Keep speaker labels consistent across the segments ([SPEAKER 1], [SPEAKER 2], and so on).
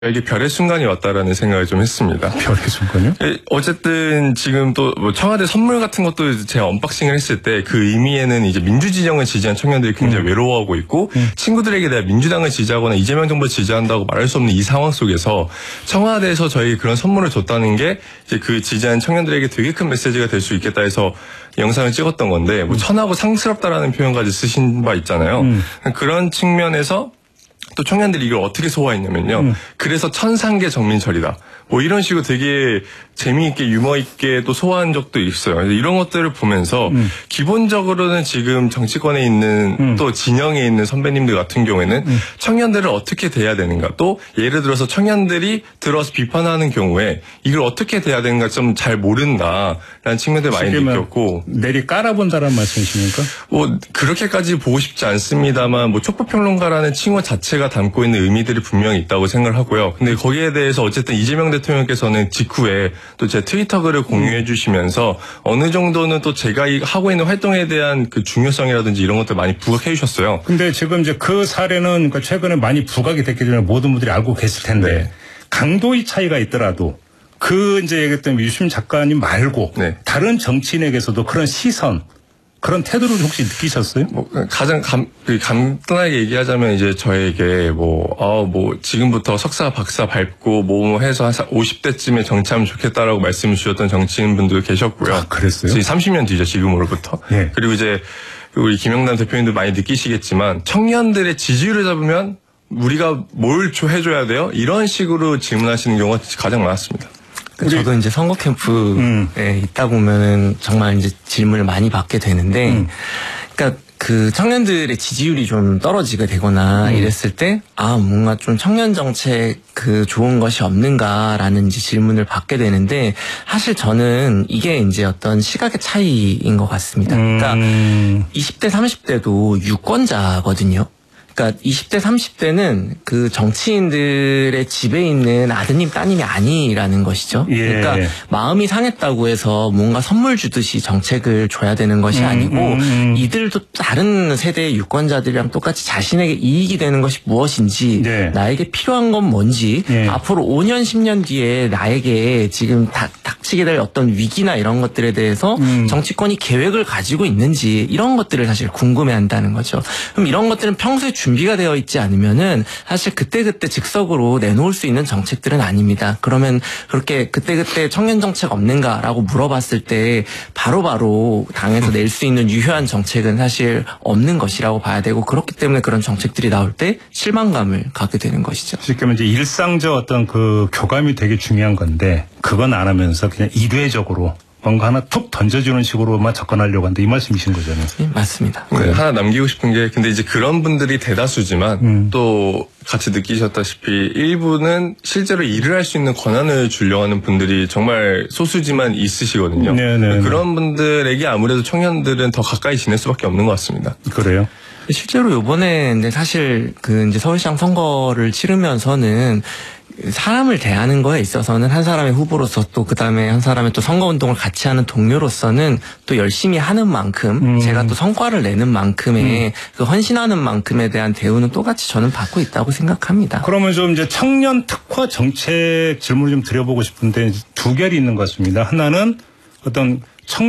[SPEAKER 1] 이게 별의 순간이 왔다라는 생각을 좀 했습니다.
[SPEAKER 2] 별의 순간이요?
[SPEAKER 1] 어쨌든 지금 또 뭐 청와대 선물 같은 것도 제가 언박싱을 했을 때 그 의미에는 이제 민주지정을 지지한 청년들이 굉장히 외로워하고 있고 친구들에게 내가 민주당을 지지하거나 이재명 정부를 지지한다고 말할 수 없는 이 상황 속에서 청와대에서 저희 그런 선물을 줬다는 게 이제 그 지지한 청년들에게 되게 큰 메시지가 될 수 있겠다 해서 영상을 찍었던 건데 뭐 천하고 상스럽다라는 표현까지 쓰신 바 있잖아요. 그런 측면에서 또 청년들이 이걸 어떻게 소화했냐면요. 그래서 천상계 정민철이다. 뭐 이런 식으로 되게 재미있게 유머있게 또 소화한 적도 있어요. 이런 것들을 보면서 기본적으로는 지금 정치권에 있는 또 진영에 있는 선배님들 같은 경우에는 청년들을 어떻게 대해야 되는가, 또 예를 들어서 청년들이 들어서 비판하는 경우에 이걸 어떻게 대해야 되는가 좀 잘 모른다라는 측면들 많이 느꼈고.
[SPEAKER 2] 내리 깔아본다라는 말씀이십니까?
[SPEAKER 1] 뭐 그렇게까지 보고 싶지 않습니다만 뭐 촉법평론가라는 칭호 자체가 담고 있는 의미들이 분명히 있다고 생각을 하고요. 근데 거기에 대해서 어쨌든 이재명 대통령께서는 직후에 또 제 트위터 글을 공유해 주시면서 어느 정도는 또 제가 하고 있는 활동에 대한 그 중요성이라든지 이런 것들 많이 부각해 주셨어요.
[SPEAKER 2] 근데 지금 이제 그 사례는 그러니까 최근에 많이 부각이 됐기 때문에 모든 분들이 알고 계실 텐데
[SPEAKER 1] 네.
[SPEAKER 2] 강도의 차이가 있더라도 그 이제 얘기했던 유시민 작가님 말고
[SPEAKER 1] 네.
[SPEAKER 2] 다른 정치인에게서도 그런 시선, 그런 태도를 혹시 느끼셨어요?
[SPEAKER 1] 뭐 가장 간단하게 얘기하자면 이제 저에게 뭐 지금부터 석사 박사 밟고 뭐 해서 한 50대쯤에 정치하면 좋겠다라고 말씀을 주셨던 정치인분도 계셨고요.
[SPEAKER 2] 아, 그랬어요?
[SPEAKER 1] 30년 뒤죠, 지금으로부터.
[SPEAKER 2] 네.
[SPEAKER 1] 그리고 이제 우리 김영남 대표님도 많이 느끼시겠지만 청년들의 지지율을 잡으면 우리가 뭘 해줘야 돼요? 이런 식으로 질문하시는 경우가 가장 많았습니다.
[SPEAKER 3] 저도 이제 선거 캠프에 있다 보면은 정말 이제 질문을 많이 받게 되는데, 그러니까 그 청년들의 지지율이 좀 떨어지게 되거나 이랬을 때, 뭔가 좀 청년 정책 그 좋은 것이 없는가라는 이제 질문을 받게 되는데, 사실 저는 이게 이제 어떤 시각의 차이인 것 같습니다. 그러니까 20대, 30대도 유권자거든요. 그러니까 20대, 30대는 그 정치인들의 집에 있는 아드님, 따님이 아니라는 것이죠.
[SPEAKER 2] 예.
[SPEAKER 3] 그러니까 마음이 상했다고 해서 뭔가 선물 주듯이 정책을 줘야 되는 것이 아니고 이들도 다른 세대의 유권자들이랑 똑같이 자신에게 이익이 되는 것이 무엇인지
[SPEAKER 2] 네.
[SPEAKER 3] 나에게 필요한 건 뭔지 앞으로 5년, 10년 뒤에 나에게 지금 닥치게 될 어떤 위기나 이런 것들에 대해서 정치권이 계획을 가지고 있는지 이런 것들을 사실 궁금해한다는 거죠. 그럼 이런 것들은 평소에 준비가 되어 있지 않으면은 사실 그때그때 즉석으로 내놓을 수 있는 정책들은 아닙니다. 그러면 그렇게 그때그때 청년 정책 없는가라고 물어봤을 때 바로바로 당에서 낼 수 있는 유효한 정책은 사실 없는 것이라고 봐야 되고, 그렇기 때문에 그런 정책들이 나올 때 실망감을 갖게 되는 것이죠.
[SPEAKER 2] 쉽게 말하면 이제 일상적 어떤 그 교감이 되게 중요한 건데 그건 안 하면서 그냥 이례적으로 뭔가 하나 툭 던져주는 식으로만 접근하려고 하는데 이 말씀이신 거잖아요.
[SPEAKER 3] 네, 맞습니다.
[SPEAKER 1] 네, 하나 남기고 싶은 게, 근데 이제 그런 분들이 대다수지만 또 같이 느끼셨다시피 일부는 실제로 일을 할 수 있는 권한을 주려고 하는 분들이 정말 소수지만 있으시거든요.
[SPEAKER 2] 네네.
[SPEAKER 1] 그런 분들에게 아무래도 청년들은 더 가까이 지낼 수밖에 없는 것 같습니다.
[SPEAKER 2] 그래요?
[SPEAKER 3] 실제로 요번에 근데 사실 그 이제 서울시장 선거를 치르면서는 사람을 대하는 거에 있어서는 한 사람의 후보로서 또 그다음에 한 사람의 또 선거운동을 같이 하는 동료로서는 또 열심히 하는 만큼 제가 또 성과를 내는 만큼의 그 헌신하는 만큼에 대한 대우는 똑같이 저는 받고 있다고 생각합니다.
[SPEAKER 2] 그러면 좀 이제 청년 특화 정책 질문을 좀 드려보고 싶은데 두 결이 있는 것 같습니다. 하나는 어떤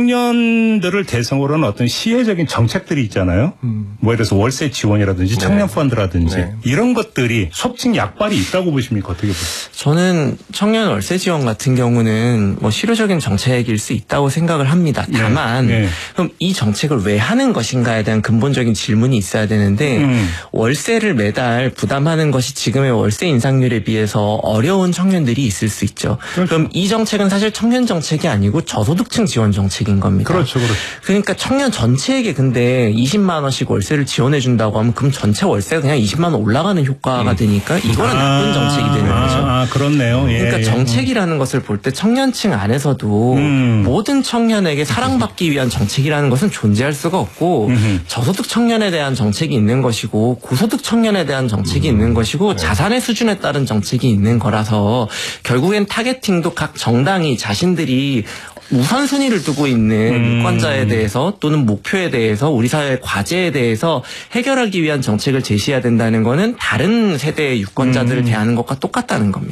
[SPEAKER 2] 청년들을 대상으로 하는 어떤 시혜적인 정책들이 있잖아요. 뭐 예를 들어서 월세 지원이라든지 청년 펀드라든지 이런 것들이 속칭 약발이 있다고 보십니까? 어떻게 보세요?
[SPEAKER 3] 저는 청년 월세 지원 같은 경우는 뭐 실효적인 정책일 수 있다고 생각을 합니다. 다만 그럼 이 정책을 왜 하는 것인가에 대한 근본적인 질문이 있어야 되는데 월세를 매달 부담하는 것이 지금의 월세 인상률에 비해서 어려운 청년들이 있을 수 있죠. 그렇죠. 그럼 이 정책은 사실 청년 정책이 아니고 저소득층 지원 정책인 겁니다.
[SPEAKER 2] 그렇죠, 그렇죠.
[SPEAKER 3] 그러니까 청년 전체에게 근데 20만 원씩 월세를 지원해 준다고 하면 그럼 전체 월세가 그냥 20만 원 올라가는 효과가 되니까 이거는 나쁜 정책이 되는 거죠.
[SPEAKER 2] 그렇네요.
[SPEAKER 3] 그러니까 정책이라는 것을 볼 때 청년층 안에서도 모든 청년에게 사랑받기 위한 정책이라는 것은 존재할 수가 없고 저소득 청년에 대한 정책이 있는 것이고 고소득 청년에 대한 정책이 있는 것이고 자산의 수준에 따른 정책이 있는 거라서 결국엔 타겟팅도 각 정당이 자신들이 우선순위를 두고 있는 유권자에 대해서 또는 목표에 대해서 우리 사회의 과제에 대해서 해결하기 위한 정책을 제시해야 된다는 거는 다른 세대의 유권자들을 대하는 것과 똑같다는 겁니다.